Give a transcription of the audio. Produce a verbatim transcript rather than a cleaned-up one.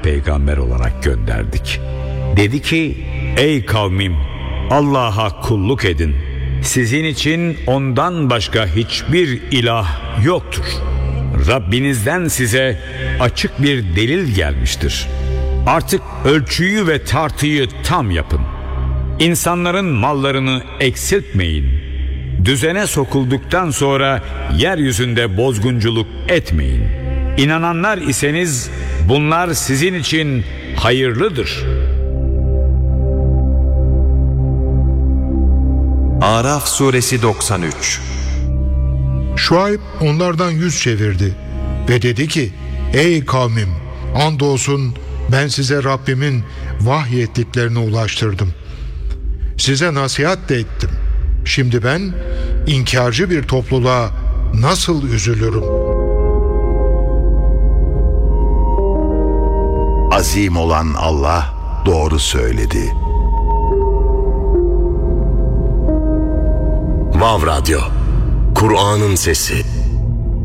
peygamber olarak gönderdik. Dedi ki: ey kavmim, Allah'a kulluk edin. Sizin için ondan başka hiçbir ilah yoktur. Rabbinizden size açık bir delil gelmiştir. Artık ölçüyü ve tartıyı tam yapın. İnsanların mallarını eksiltmeyin. Düzene sokulduktan sonra yeryüzünde bozgunculuk etmeyin. İnananlar iseniz bunlar sizin için hayırlıdır. Araf suresi doksan üç. Şuayb onlardan yüz çevirdi ve dedi ki: ey kavmim, andolsun ben size Rabbimin vahyettiklerini ulaştırdım. Size nasihat de ettim. Şimdi ben inkarcı bir topluluğa nasıl üzülürüm? Azim olan Allah doğru söyledi. Vav Radyo, Kur'an'ın sesi.